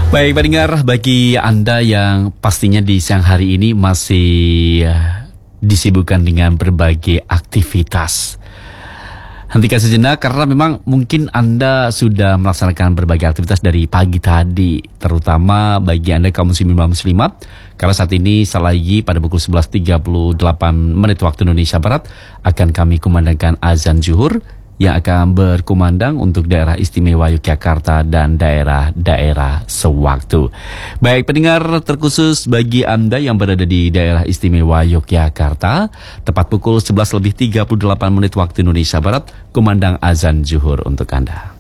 Baik pendengar, bagi Anda yang pastinya di siang hari ini masih disibukkan dengan berbagai aktivitas, hentikan sejenak karena memang mungkin Anda sudah melaksanakan berbagai aktivitas dari pagi tadi, terutama bagi Anda kaum muslimin dan muslimat, karena saat ini selagi pada pukul 11.38 menit waktu Indonesia Barat akan kami kumandangkan azan zuhur yang akan berkumandang untuk daerah istimewa Yogyakarta dan daerah-daerah sewaktu. Baik pendengar, terkhusus bagi Anda yang berada di daerah istimewa Yogyakarta, tepat pukul 11.38 menit waktu Indonesia Barat, kumandang azan zuhur untuk Anda.